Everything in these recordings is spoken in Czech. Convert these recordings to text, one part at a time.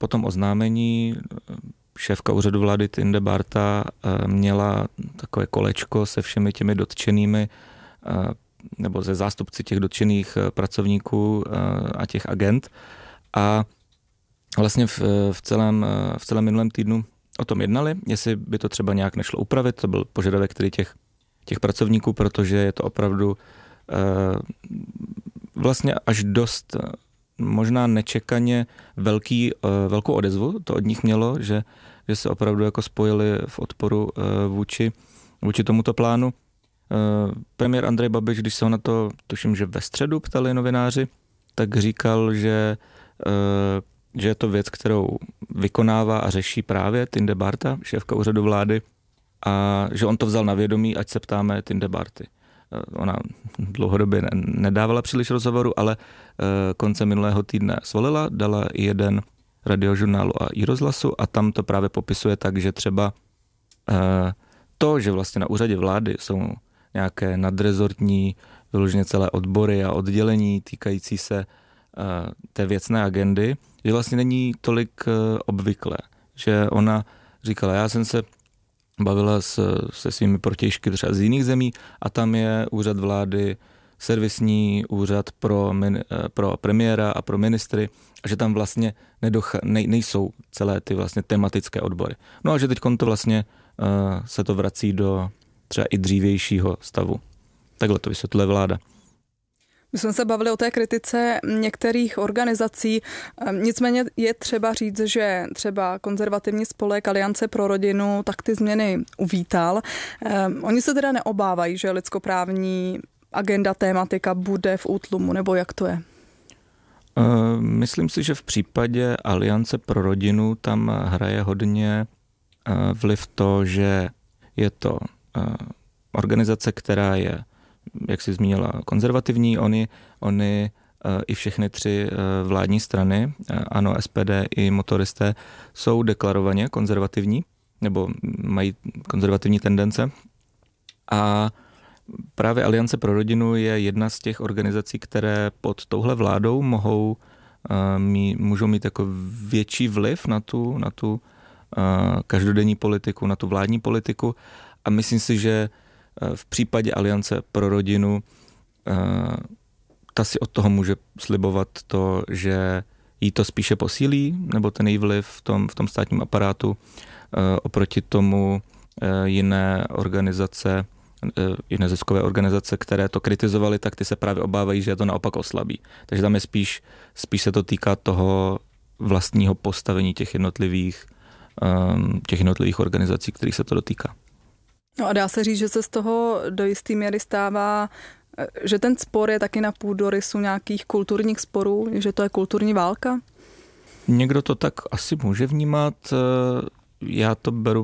po tom oznámení šéfka úřadu vlády Tinde Barta měla takové kolečko se všemi těmi dotčenými nebo ze zástupci těch dotčených pracovníků a těch agent. A vlastně v celém minulém týdnu o tom jednali, jestli by to třeba nějak nešlo upravit. To byl požadavek tedy těch pracovníků, protože je to opravdu vlastně až dost možná nečekaně velkou odezvu. To od nich mělo, že se opravdu jako spojili v odporu vůči tomuto plánu. Premiér Andrej Babiš, když se ho na to, tuším, že ve středu ptali novináři, tak říkal, že je to věc, kterou vykonává a řeší právě Tinde Barta, šéfka úřadu vlády, a že on to vzal na vědomí, ať se ptáme Tinde Barty. Ona dlouhodobě nedávala příliš rozhovoru, ale koncem minulého týdne svolila, dala i jeden radiožurnálu a i rozhlasu a tam to právě popisuje tak, že třeba to, že vlastně na úřadě vlády jsou nějaké nadrezortní, vyloženě celé odbory a oddělení týkající se té věcné agendy, že vlastně není tolik obvyklé. Že ona říkala, já jsem se bavila se svými protějšky třeba z jiných zemí a tam je úřad vlády, servisní úřad pro premiéra a pro ministry a že tam vlastně nejsou celé ty vlastně tematické odbory. No a že teď to vlastně se to vrací do třeba i dřívějšího stavu. Takhle to vysvětluje vláda. My jsme se bavili o té kritice některých organizací, nicméně je třeba říct, že třeba konzervativní spolek Aliance pro rodinu tak ty změny uvítal. Oni se teda neobávají, že lidskoprávní agenda, tématika bude v útlumu, nebo jak to je? Myslím si, že v případě Aliance pro rodinu tam hraje hodně vliv to, že je to organizace, která je, jak jsi zmínila, konzervativní. Oni i všechny tři vládní strany, ANO, SPD i motoristé, jsou deklarovaně konzervativní, nebo mají konzervativní tendence. A právě Aliance pro rodinu je jedna z těch organizací, které pod touhle vládou můžou mít jako větší vliv na tu každodenní politiku, na tu vládní politiku. A myslím si, že v případě Aliance pro rodinu ta si od toho může slibovat to, že jí to spíše posílí, nebo ten její vliv v tom státním aparátu oproti tomu jiné organizace, jiné ziskové organizace, které to kritizovaly, tak ty se právě obávají, že je to naopak oslabí. Takže tam je spíš se to týká toho vlastního postavení těch jednotlivých organizací, kterých se to dotýká. No a dá se říct, že se z toho do jisté míry stává, že ten spor je taky na půdorysu nějakých kulturních sporů, že to je kulturní válka? Někdo to tak asi může vnímat. Já to beru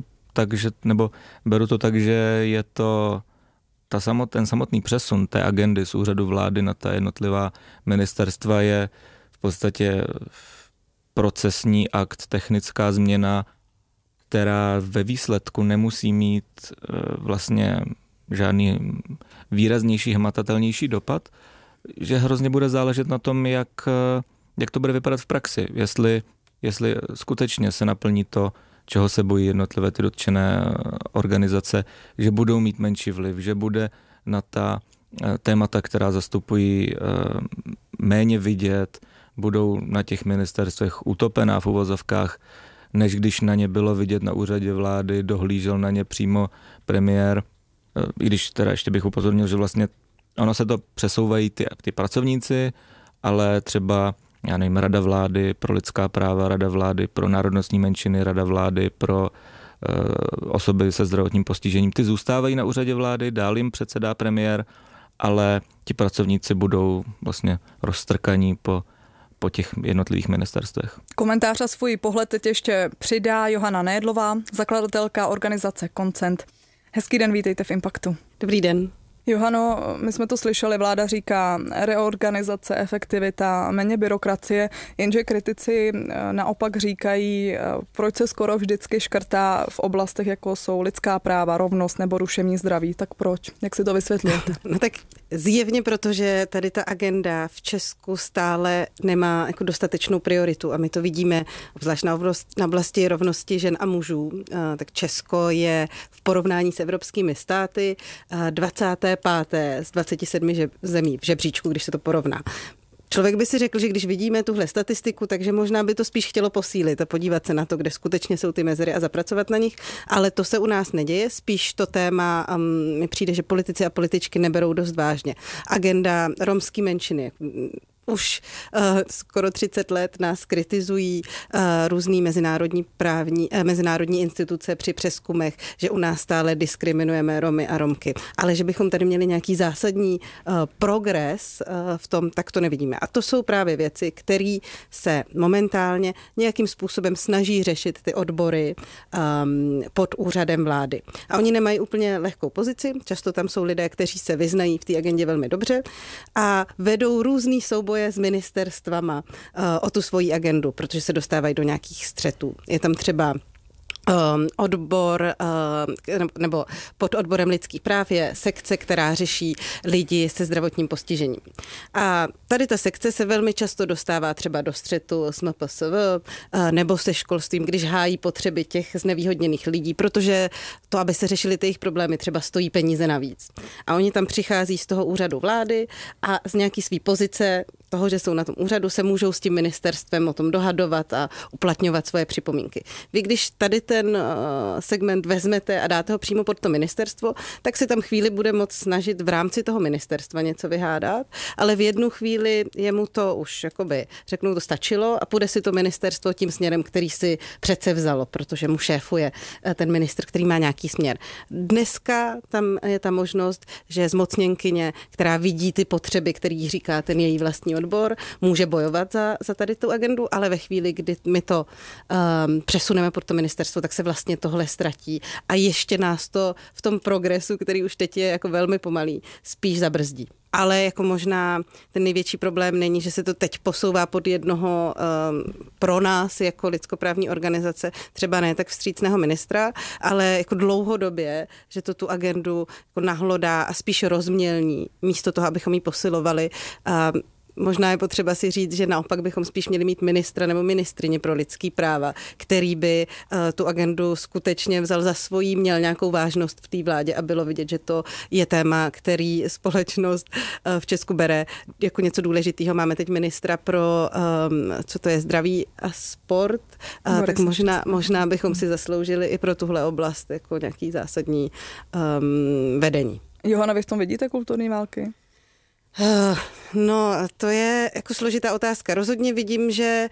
to tak, že je to ten samotný přesun té agendy z úřadu vlády na ta jednotlivá ministerstva je v podstatě procesní akt, technická změna, která ve výsledku nemusí mít vlastně žádný výraznější, hmatatelnější dopad, že hrozně bude záležet na tom, jak to bude vypadat v praxi. Jestli skutečně se naplní to, čeho se bojí jednotlivé ty dotčené organizace, že budou mít menší vliv, že bude na ta témata, která zastupují, méně vidět, budou na těch ministerstvech utopená v uvozovkách, než když na ně bylo vidět na úřadě vlády, dohlížel na ně přímo premiér. I když teda ještě bych upozornil, že vlastně ono se to přesouvají ty pracovníci, ale třeba, já nevím, Rada vlády pro lidská práva, Rada vlády pro národnostní menšiny, Rada vlády pro osoby se zdravotním postižením, ty zůstávají na úřadě vlády, dál jim předsedá premiér, ale ti pracovníci budou vlastně roztrkaní po těch jednotlivých ministerstvech. Komentář a svůj pohled teď ještě přidá Johana Nédlová, zakladatelka organizace Koncent. Hezký den, vítejte v Impaktu. Dobrý den. Johano, my jsme to slyšeli, vláda říká reorganizace, efektivita, méně byrokracie, jenže kritici naopak říkají, proč se skoro vždycky škrtá v oblastech, jako jsou lidská práva, rovnost nebo duševní zdraví. Tak proč? Jak si to vysvětlujete? No tak Zjevně, protože tady ta agenda v Česku stále nemá jako dostatečnou prioritu a my to vidíme, obzvlášť na oblasti rovnosti žen a mužů. Tak Česko je v porovnání s evropskými státy 25. z 27 zemí v žebříčku, když se to porovná. Člověk by si řekl, že když vidíme tuhle statistiku, takže možná by to spíš chtělo posílit a podívat se na to, kde skutečně jsou ty mezery a zapracovat na nich, ale to se u nás neděje. Spíš to téma mi přijde, že politici a političky neberou dost vážně. Agenda romské menšiny. Už skoro 30 let nás kritizují různý mezinárodní instituce při přezkumech, že u nás stále diskriminujeme Romy a Romky. Ale že bychom tady měli nějaký zásadní progres v tom, tak to nevidíme. A to jsou právě věci, které se momentálně nějakým způsobem snaží řešit ty odbory pod úřadem vlády. A oni nemají úplně lehkou pozici, často tam jsou lidé, kteří se vyznají v té agendě velmi dobře a vedou různý souboje s ministerstvama o tu svoji agendu, protože se dostávají do nějakých střetů. Je tam třeba odbor nebo pod odborem lidských práv je sekce, která řeší lidi se zdravotním postižením. A tady ta sekce se velmi často dostává třeba do střetu s MPSV nebo se školstvím, když hájí potřeby těch znevýhodněných lidí, protože to, aby se řešily ty jejich problémy, třeba stojí peníze navíc. A oni tam přichází z toho úřadu vlády a z nějaký svý pozice toho, že jsou na tom úřadu, se můžou s tím ministerstvem o tom dohadovat a uplatňovat svoje připomínky. Vy, když tady ten segment vezmete a dáte ho přímo pod to ministerstvo, tak se tam chvíli bude moct snažit v rámci toho ministerstva něco vyhádat, ale v jednu chvíli jemu to už, řeknou, to stačilo a půjde si to ministerstvo tím směrem, který si přece vzalo, protože mu šéfuje ten ministr, který má nějaký směr. Dneska tam je ta možnost, že zmocněnkyně, která vidí ty potřeby, který říká ten její vlastní odbor, může bojovat za tady tu agendu, ale ve chvíli, kdy my to přesuneme pod to ministerstvo, tak se vlastně tohle ztratí a ještě nás to v tom progresu, který už teď je jako velmi pomalý, spíš zabrzdí. Ale jako možná ten největší problém není, že se to teď posouvá pod jednoho pro nás jako lidskoprávní organizace, třeba ne tak vstřícného ministra, ale jako dlouhodobě, že to tu agendu jako nahlodá a spíš rozmělní, místo toho, abychom ji posilovali. Možná je potřeba si říct, že naopak bychom spíš měli mít ministra nebo ministryni pro lidský práva, který by tu agendu skutečně vzal za svojí, měl nějakou vážnost v té vládě a bylo vidět, že to je téma, který společnost v Česku bere jako něco důležitého. Máme teď ministra pro, co to je, zdraví a sport, tak možná bychom si zasloužili i pro tuhle oblast jako nějaký zásadní vedení. Johana, vy v tom vidíte kulturní války? No, to je jako složitá otázka. Rozhodně vidím, že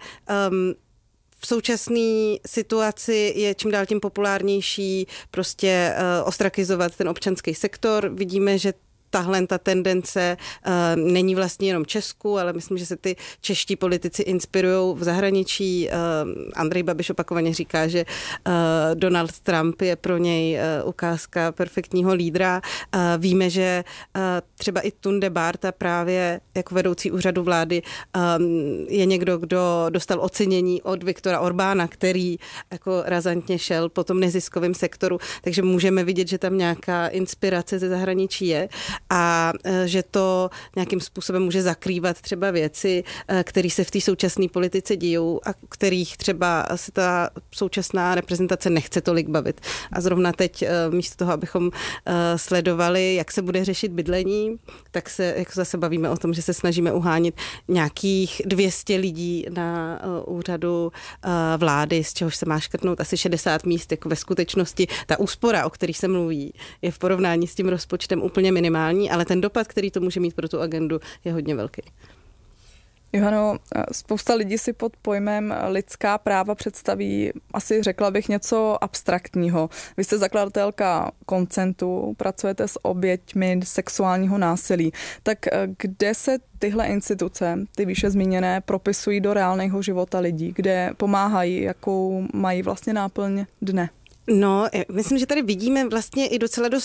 v současné situaci je čím dál tím populárnější prostě ostrakizovat ten občanský sektor. Vidíme, že tahle ta tendence není vlastně jenom Česku, ale myslím, že se ty čeští politici inspirují v zahraničí. Andrej Babiš opakovaně říká, že Donald Trump je pro něj ukázka perfektního lídra. Víme, že třeba i Tunde Barta právě jako vedoucí úřadu vlády je někdo, kdo dostal ocenění od Viktora Orbána, který jako razantně šel po tom neziskovém sektoru, takže můžeme vidět, že tam nějaká inspirace ze zahraničí je a že to nějakým způsobem může zakrývat třeba věci, které se v té současné politice dějou a kterých třeba se ta současná reprezentace nechce tolik bavit. A zrovna teď místo toho, abychom sledovali, jak se bude řešit bydlení, tak se jako zase bavíme o tom, že se snažíme uhánit nějakých 200 lidí na úřadu vlády, z čehož se má škrtnout asi 60 míst. Jako ve skutečnosti ta úspora, o kterých se mluví, je v porovnání s tím rozpočtem úplně minimální, ale ten dopad, který to může mít pro tu agendu, je hodně velký. Johano, spousta lidí si pod pojmem lidská práva představí, asi řekla bych, něco abstraktního. Vy jste zakladatelka Koncentu, pracujete s oběťmi sexuálního násilí. Tak kde se tyhle instituce, ty výše zmíněné, propisují do reálného života lidí? Kde pomáhají, jakou mají vlastně náplň dne? No, myslím, že tady vidíme vlastně i docela dost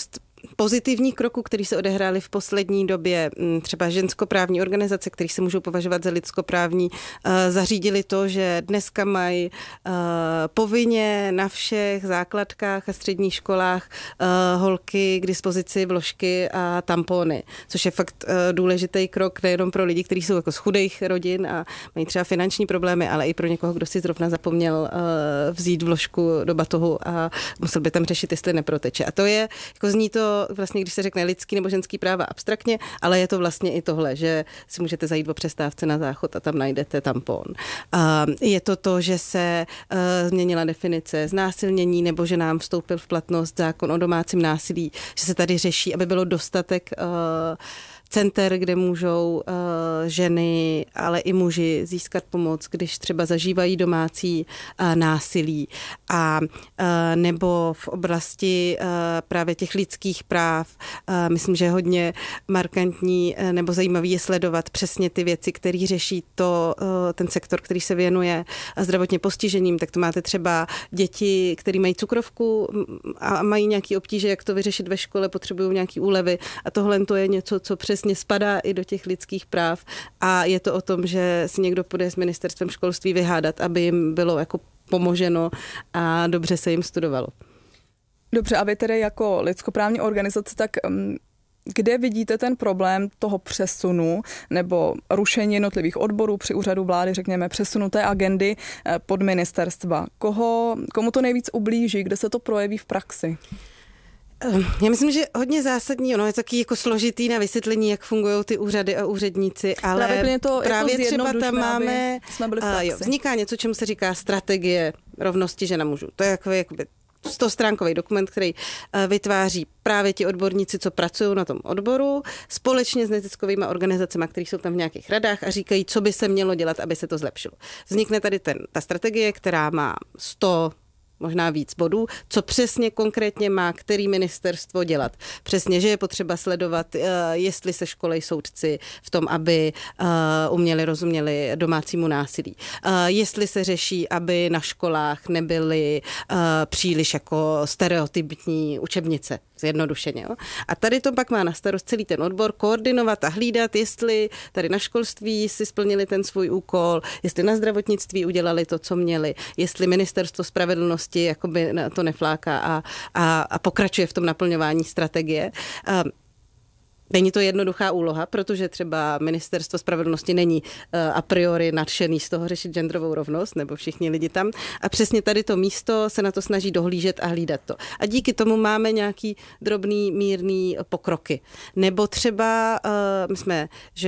pozitivních kroků, které se odehrály v poslední době, třeba ženskoprávní organizace, které se můžou považovat za lidskoprávní, zařídili to, že dneska mají povinně na všech základkách a středních školách holky k dispozici vložky a tampony, což je fakt důležitý krok nejenom pro lidi, kteří jsou jako z chudých rodin a mají třeba finanční problémy, ale i pro někoho, kdo si zrovna zapomněl vzít vložku do batohu a musel by tam řešit, jestli neproteče. A to je, jako zní to vlastně, když se řekne lidský nebo ženský práva abstraktně, ale je to vlastně i tohle, že si můžete zajít o přestávce na záchod a tam najdete tampon. Je to, že se změnila definice znásilnění nebo že nám vstoupil v platnost zákon o domácím násilí, že se tady řeší, aby bylo dostatek center, kde můžou ženy, ale i muži získat pomoc, když třeba zažívají domácí násilí. A nebo v oblasti právě těch lidských práv, myslím, že hodně markantní nebo zajímavý je sledovat přesně ty věci, které řeší ten sektor, který se věnuje zdravotně postižením. Tak to máte třeba děti, které mají cukrovku a mají nějaké obtíže, jak to vyřešit ve škole, potřebují nějaké úlevy. A tohle to je něco, co přesně spadá i do těch lidských práv a je to o tom, že si někdo půjde s ministerstvem školství vyhádat, aby jim bylo jako pomoženo a dobře se jim studovalo. Dobře, a vy tedy jako lidskoprávní organizace, tak kde vidíte ten problém toho přesunu nebo rušení jednotlivých odborů při úřadu vlády, řekněme přesunuté agendy pod ministerstva? Komu to nejvíc ublíží, kde se to projeví v praxi? Já myslím, že hodně zásadní, je taky jako složitý na vysvětlení, jak fungují ty úřady a úředníci, ale právě třeba tam máme, vzniká něco, čemu se říká strategie rovnosti žen a mužů. To je jakoby 100stránkový dokument, který vytváří právě ti odborníci, co pracují na tom odboru, společně s neziskovými organizacemi, které jsou tam v nějakých radách a říkají, co by se mělo dělat, aby se to zlepšilo. Vznikne tady ta strategie, která má 100 možná víc bodů, co přesně konkrétně má který ministerstvo dělat. Přesně, že je potřeba sledovat, jestli se školej soudci v tom, aby rozuměli domácímu násilí. Jestli se řeší, aby na školách nebyly příliš jako stereotypní učebnice, zjednodušeně. Jo? A tady to pak má na starost celý ten odbor koordinovat a hlídat, jestli tady na školství si splnili ten svůj úkol, jestli na zdravotnictví udělali to, co měli, jestli ministerstvo spravedlnosti jakoby to nefláká a pokračuje v tom naplňování strategie. Není to jednoduchá úloha, protože třeba ministerstvo spravedlnosti není a priori nadšený z toho řešit genderovou rovnost, nebo všichni lidi tam. A přesně tady to místo se na to snaží dohlížet a hlídat to. A díky tomu máme nějaký drobný, mírný pokroky. Nebo třeba my jsme,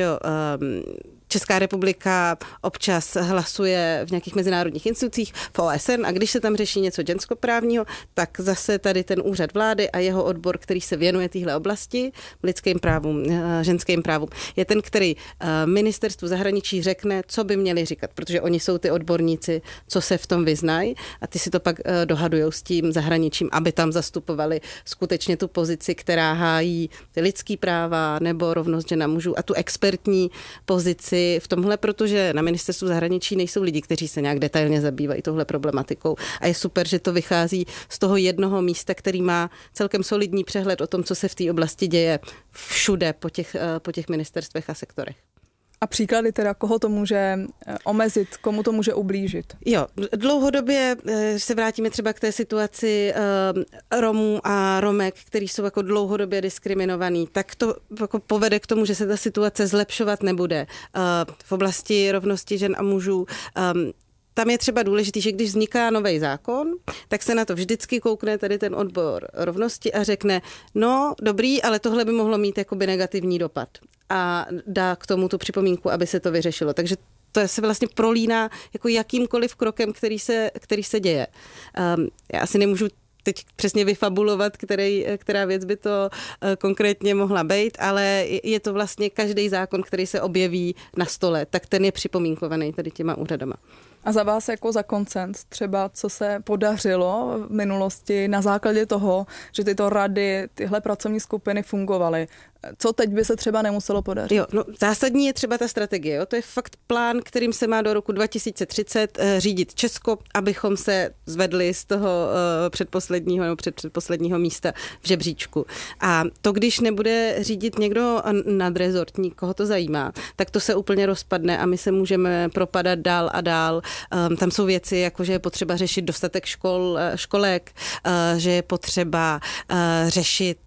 Česká republika občas hlasuje v nějakých mezinárodních institucích v OSN a když se tam řeší něco ženskoprávního, tak zase tady ten úřad vlády a jeho odbor, který se věnuje téhle oblasti, lidským právům, ženským právům, je ten, který ministerstvu zahraničí řekne, co by měli říkat, protože oni jsou ty odborníci, co se v tom vyznají a ty si to pak dohadujou s tím zahraničím, aby tam zastupovali skutečně tu pozici, která hájí ty lidský práva nebo rovnost žen a mužů a tu expertní pozici v tomhle, protože na ministerstvu zahraničí nejsou lidi, kteří se nějak detailně zabývají touhle problematikou a je super, že to vychází z toho jednoho místa, který má celkem solidní přehled o tom, co se v té oblasti děje všude po těch ministerstvech a sektorech. A příklady teda, koho to může omezit, komu to může ublížit? Jo, dlouhodobě se vrátíme třeba k té situaci Romů a Romek, kteří jsou jako dlouhodobě diskriminovaní, tak to jako povede k tomu, že se ta situace zlepšovat nebude. V oblasti rovnosti žen a mužů tam je třeba důležitý, že když vzniká nový zákon, tak se na to vždycky koukne tady ten odbor rovnosti a řekne, no dobrý, ale tohle by mohlo mít jakoby negativní dopad a dá k tomu tu připomínku, aby se to vyřešilo. Takže to se vlastně prolíná jako jakýmkoliv krokem, který se děje. Já asi nemůžu teď přesně vyfabulovat, která věc by to konkrétně mohla být, ale je to vlastně každý zákon, který se objeví na stole, tak ten je připomínkovaný tady těma úřadama. A za vás jako za koncent třeba, co se podařilo v minulosti na základě toho, že tyto rady, tyhle pracovní skupiny fungovaly? Co teď by se třeba nemuselo podařit? Jo, no, zásadní je třeba ta strategie. Jo? To je fakt plán, kterým se má do roku 2030 řídit Česko, abychom se zvedli z toho předposledního nebo předposledního místa v žebříčku. A to, když nebude řídit někdo nadrezortní, koho to zajímá, tak to se úplně rozpadne a my se můžeme propadat dál a dál. Tam jsou věci, jako že je potřeba řešit dostatek školek, že je potřeba řešit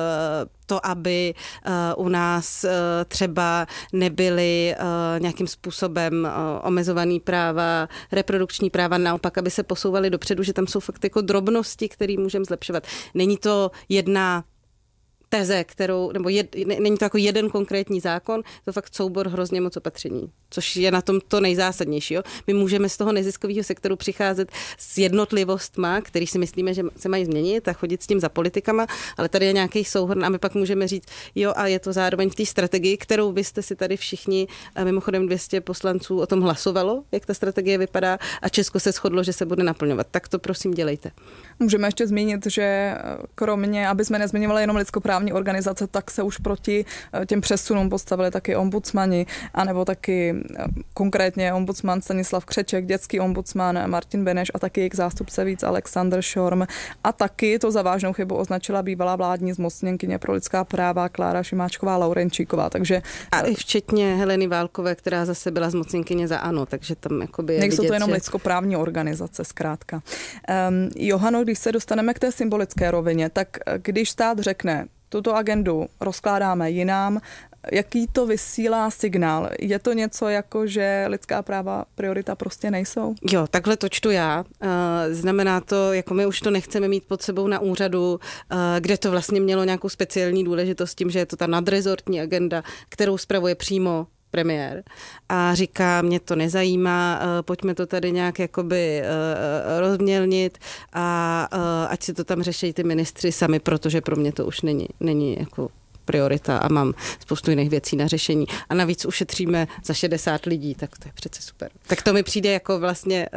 to, aby u nás třeba nebyly nějakým způsobem omezovaný práva, reprodukční práva, naopak, aby se posouvaly dopředu, že tam jsou fakt jako drobnosti, které můžeme zlepšovat. Není to jedna teze, není to jako jeden konkrétní zákon, to fakt soubor hrozně moc opatření, což je na tom to nejzásadnější. Jo? My můžeme z toho neziskového sektoru přicházet s jednotlivostma, který si myslíme, že se mají změnit a chodit s tím za politikama, ale tady je nějaký souhrn a my pak můžeme říct, jo, a je to zároveň v té strategii, kterou vy jste si tady všichni, mimochodem 200 poslanců o tom hlasovalo, jak ta strategie vypadá a Česko se shodlo, že se bude naplňovat. Tak to prosím dělejte. Můžeme ještě zmínit, že kromě, aby jsme nezmiňovali jenom lidskoprávní organizace, tak se už proti těm přesunům postavili taky ombudsmani, anebo taky konkrétně ombudsman Stanislav Křeček, dětský ombudsman Martin Beneš a taky jejich zástupce víc Alexander Šorm. A taky to za vážnou chybu označila bývalá vládní zmocněnkyně pro lidská práva Klára Šimáčková-Laurenčíková. Takže a i včetně Heleny Válkové, která zase byla zmocněnkyně za ANO, takže tam jakoby je nejsou vidět, to jenom že lidskoprávní organizace zkrátka. Johano, když se dostaneme k té symbolické rovině, tak když stát řekne, tuto agendu rozkládáme jinam, jaký to vysílá signál? Je to něco jako, že lidská práva priorita prostě nejsou? Jo, takhle to čtu já. Znamená to, jako my už to nechceme mít pod sebou na úřadu, kde to vlastně mělo nějakou speciální důležitost tím, že je to ta nadrezortní agenda, kterou spravuje přímo premiér a říká, mě to nezajímá, pojďme to tady nějak jakoby rozmělnit a ať si to tam řeší ty ministři sami, protože pro mě to už není jako priorita a mám spoustu jiných věcí na řešení. A navíc ušetříme za 60 lidí, tak to je přece super. Tak to mi přijde jako vlastně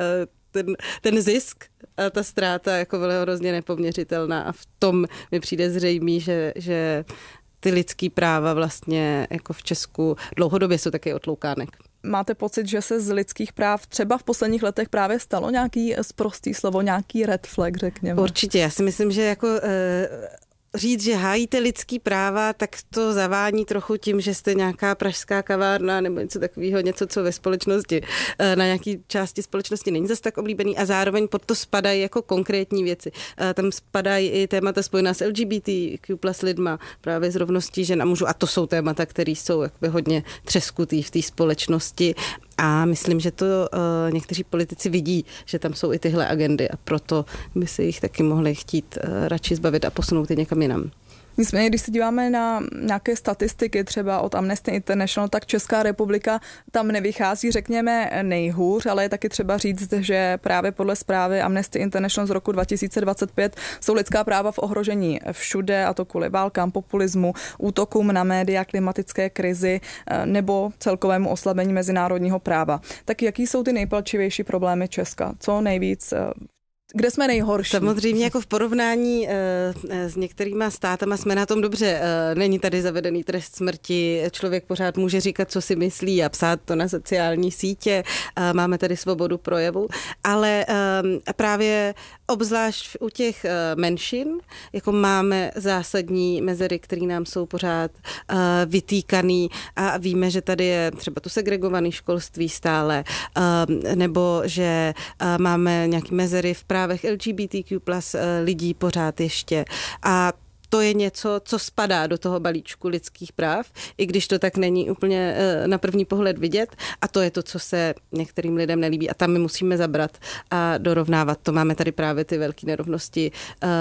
ten zisk a ta ztráta jako byla hrozně nepoměřitelná a v tom mi přijde zřejmý, že ty lidský práva vlastně jako v Česku dlouhodobě jsou taky otloukánek. Máte pocit, že se z lidských práv třeba v posledních letech právě stalo nějaký sprostý slovo, nějaký red flag, řekněme? Určitě, já si myslím, že jako říct, že hájíte lidský práva, tak to zavání trochu tím, že jste nějaká pražská kavárna nebo něco takového, něco, co ve společnosti, na nějaký části společnosti není zase tak oblíbený a zároveň pod to spadají jako konkrétní věci. Tam spadají i témata spojená s LGBTQ plus lidma, právě s rovností žen a mužů a to jsou témata, které jsou jakoby hodně třeskutý v té společnosti. A myslím, že to někteří politici vidí, že tam jsou i tyhle agendy a proto by se jich taky mohli chtít radši zbavit a posunout je někam jinam. Nicméně, když se díváme na nějaké statistiky třeba od Amnesty International, tak Česká republika tam nevychází, řekněme, nejhůř, ale je taky třeba říct, že právě podle zprávy Amnesty International z roku 2025 jsou lidská práva v ohrožení všude, a to kvůli válkám, populismu, útokům na média, klimatické krizi nebo celkovému oslabení mezinárodního práva. Tak jaký jsou ty nejpalčivější problémy Česka? Co nejvíc? Kde jsme nejhorší? Samozřejmě jako v porovnání s některýma státama jsme na tom dobře. Není tady zavedený trest smrti, člověk pořád může říkat, co si myslí a psát to na sociální sítě, máme tady svobodu projevu, ale právě obzvlášť u těch menšin, jako máme zásadní mezery, které nám jsou pořád vytýkaný a víme, že tady je třeba to segregované školství stále, nebo že máme nějaké mezery v právech LGBTQ plus lidí pořád ještě a to je něco, co spadá do toho balíčku lidských práv, i když to tak není úplně na první pohled vidět. A to je to, co se některým lidem nelíbí. A tam my musíme zabrat a dorovnávat. To máme tady právě ty velké nerovnosti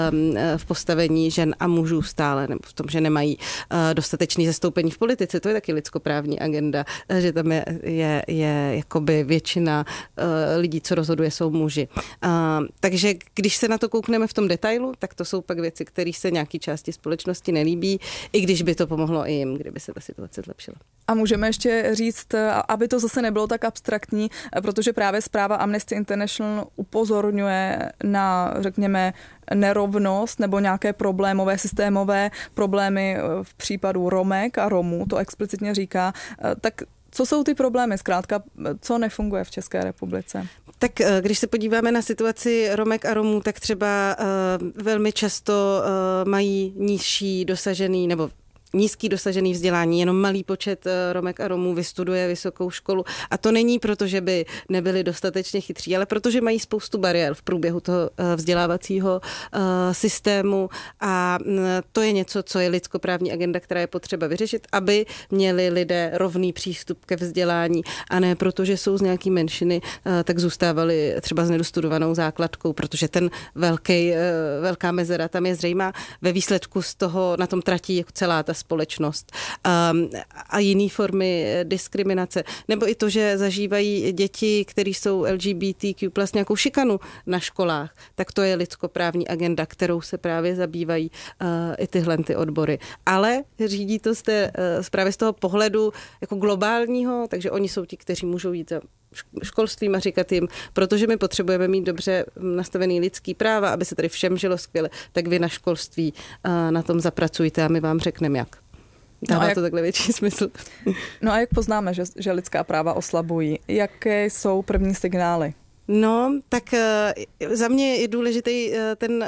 v postavení žen a mužů stále, nebo v tom, že nemají dostatečné zastoupení v politice. To je taky lidskoprávní agenda, že tam je jakoby většina lidí, co rozhoduje, jsou muži. Takže když se na to koukneme v tom detailu, tak to jsou pak věci, které se nějaký čas části společnosti nelíbí, i když by to pomohlo i jim, kdyby se ta situace zlepšila. A můžeme ještě říct, aby to zase nebylo tak abstraktní, protože právě zpráva Amnesty International upozorňuje na, řekněme, nerovnost nebo nějaké problémové, systémové problémy v případu Romek a Romů, to explicitně říká. Tak co jsou ty problémy, zkrátka, co nefunguje v České republice? Tak když se podíváme na situaci Romek a Romů, tak třeba velmi často mají nižší dosažený nebo nízký dosažený vzdělání, jenom malý počet Romek a Romů vystuduje vysokou školu. A to není proto, že by nebyli dostatečně chytří, ale protože mají spoustu bariér v průběhu toho vzdělávacího systému a to je něco, co je lidskoprávní agenda, která je potřeba vyřešit, aby měli lidé rovný přístup ke vzdělání a ne proto, že jsou z nějaký menšiny, tak zůstávali třeba s nedostudovanou základkou, protože ten velká mezera tam je zřejmá. Ve výsledku z toho na tom tratí jako celá ta společnost a jiné formy diskriminace. Nebo i to, že zažívají děti, které jsou LGBTQ+, nějakou šikanu na školách, tak to je lidskoprávní agenda, kterou se právě zabývají i tyhle ty odbory. Ale řídí to právě z toho pohledu jako globálního, takže oni jsou ti, kteří můžou jít za školstvím a říkat jim, protože my potřebujeme mít dobře nastavený lidský práva, aby se tady všem žilo skvěle, tak vy na školství na tom zapracujte a my vám řekneme jak. Dává to takhle větší smysl. No a jak poznáme, že lidská práva oslabují? Jaké jsou první signály? No, tak za mě je důležitý ten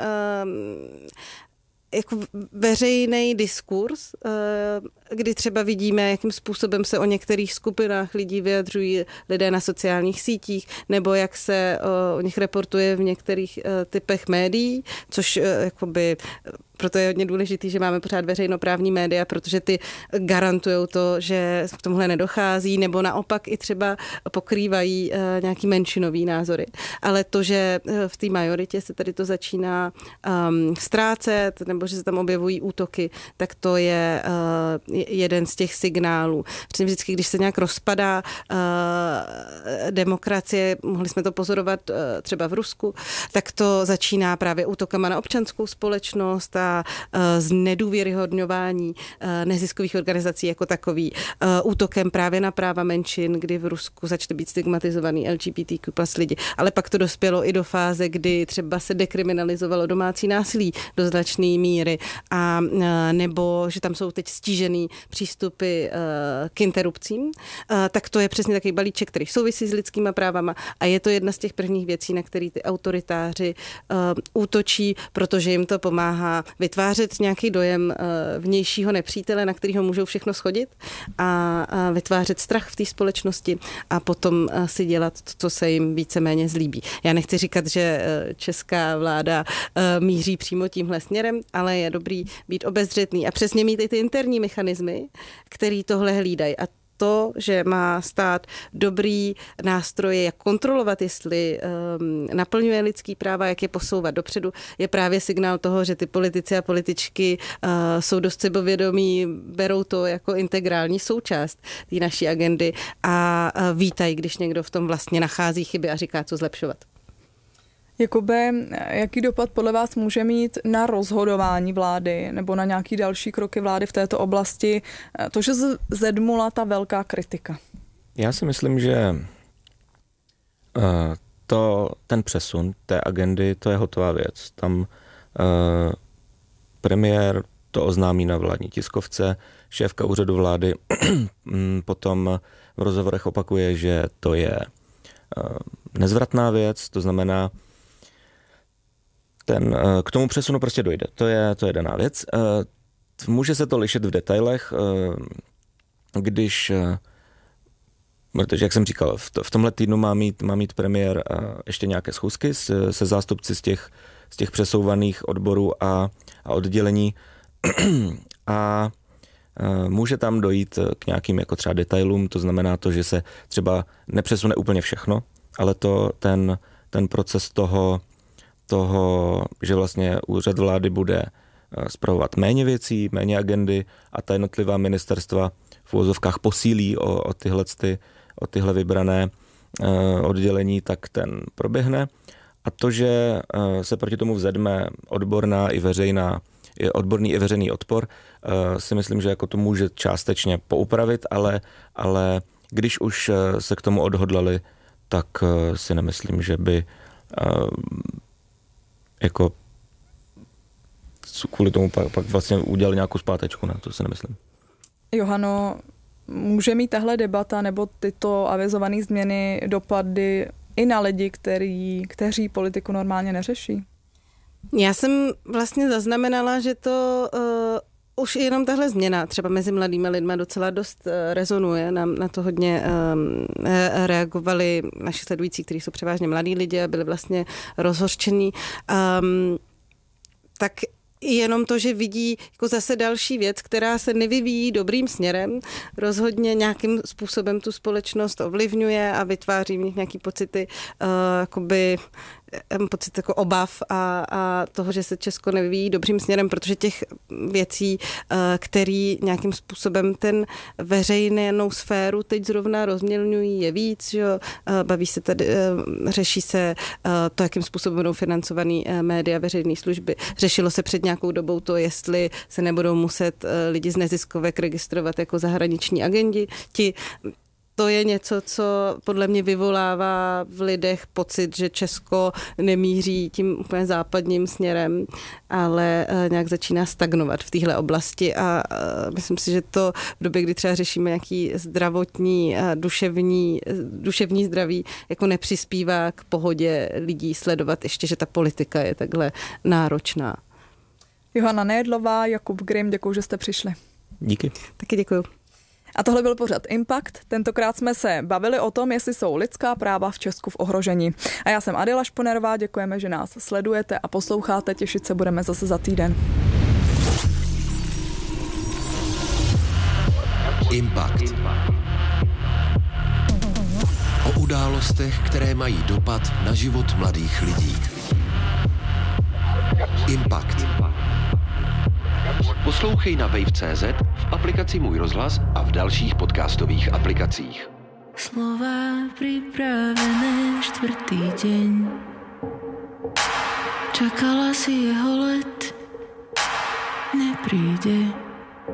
jako veřejný diskurs, kdy třeba vidíme, jakým způsobem se o některých skupinách lidí vyjadřují lidé na sociálních sítích, nebo jak se o nich reportuje v některých typech médií, což jakoby proto je hodně důležitý, že máme pořád veřejnoprávní média, protože ty garantujou to, že k tomuhle nedochází, nebo naopak i třeba pokrývají nějaký menšinový názory. Ale to, že v té majoritě se tady to začíná ztrácet, nebo že se tam objevují útoky, tak to je jeden z těch signálů. Protože vždycky, když se nějak rozpadá demokracie, mohli jsme to pozorovat třeba v Rusku, tak to začíná právě útokama na občanskou společnost a znedůvěryhodňování neziskových organizací jako takový, útokem právě na práva menšin, kdy v Rusku začaly být stigmatizovaný LGBTQ+ lidi. Ale pak to dospělo i do fáze, kdy třeba se dekriminalizovalo domácí násilí do značné míry a nebo, že tam jsou teď stížený přístupy k interrupcím, tak to je přesně takový balíček, který souvisí s lidskýma právama a je to jedna z těch prvních věcí, na který ty autoritáři útočí, protože jim to pomáhá vytvářet nějaký dojem vnějšího nepřítele, na kterého můžou všechno shodit a vytvářet strach v té společnosti a potom si dělat to, co se jim víceméně zlíbí. Já nechci říkat, že česká vláda míří přímo tímhle směrem, ale je dobrý být obezřetný a přesně mít i ty interní mechanismy, který tohle hlídají. A to, že má stát dobrý nástroje, jak kontrolovat, jestli naplňuje lidský práva, jak je posouvat dopředu, je právě signál toho, že ty politici a političky jsou dost sebevědomí, berou to jako integrální součást té naší agendy a vítají, když někdo v tom vlastně nachází chyby a říká, co zlepšovat. Jakube, jaký dopad podle vás může mít na rozhodování vlády nebo na nějaké další kroky vlády v této oblasti to, že zedmula ta velká kritika? Já si myslím, že ten přesun té agendy, to je hotová věc. Tam premiér to oznámí na vládní tiskovce, šéfka úřadu vlády potom v rozhovorech opakuje, že to je nezvratná věc, to znamená, k tomu přesunu prostě dojde. To je daná věc. Může se to lišit v detailech, protože, jak jsem říkal, v tomhle týdnu má mít premiér ještě nějaké schůzky se zástupci z těch přesouvaných odborů a oddělení a může tam dojít k nějakým jako třeba detailům, to znamená to, že se třeba nepřesune úplně všechno, ale ten proces toho, že vlastně úřad vlády bude spravovat méně věcí, méně agendy a ta jednotlivá ministerstva v uvozovkách posílí o tyhle vybrané oddělení, tak ten proběhne. A to, že se proti tomu vzedme odborná i veřejná odborný i veřejný odpor, si myslím, že jako to může částečně poupravit, ale když už se k tomu odhodlali, tak si nemyslím, že by jako kvůli tomu pak vlastně udělali nějakou zpátečku, ne? To si nemyslím. Johano, může mít tahle debata nebo tyto avizované změny dopady i na lidi, kteří politiku normálně neřeší? Já jsem vlastně zaznamenala, že to už jenom tahle změna třeba mezi mladými lidmi docela dost rezonuje. Na to hodně reagovali naši sledující, kteří jsou převážně mladí lidi a byli vlastně rozhořčení. Tak jenom to, že vidí jako zase další věc, která se nevyvíjí dobrým směrem, rozhodně nějakým způsobem tu společnost ovlivňuje a vytváří v nich nějaký pocity, pocit jako obav a toho, že se Česko nevyvíjí dobrým směrem, protože těch věcí, který nějakým způsobem ten veřejnou sféru teď zrovna rozmělňují, je víc, že baví se tady, řeší se to, jakým způsobem budou financovaný média, veřejné služby. Řešilo se před nějakou dobou to, jestli se nebudou muset lidi z neziskovek registrovat jako zahraniční agenti. To je něco, co podle mě vyvolává v lidech pocit, že Česko nemíří tím úplně západním směrem, ale nějak začíná stagnovat v téhle oblasti a myslím si, že to v době, kdy třeba řešíme nějaký zdravotní, duševní zdraví, jako nepřispívá k pohodě lidí sledovat ještě, že ta politika je takhle náročná. Johana Nejedlová, Jakub Grimm, děkuji, že jste přišli. Díky. Taky děkuju. A tohle byl pořad Impact. Tentokrát jsme se bavili o tom, jestli jsou lidská práva v Česku v ohrožení. A já jsem Adela Šponerová, děkujeme, že nás sledujete a posloucháte. Těšit se budeme zase za týden. Impact. O událostech, které mají dopad na život mladých lidí. Impact. Poslouchej na wave.cz, v aplikaci Můj rozhlas a v dalších podcastových aplikacích. Slova pripravené čtvrtý deň. Čakala si jeho let, nepríde.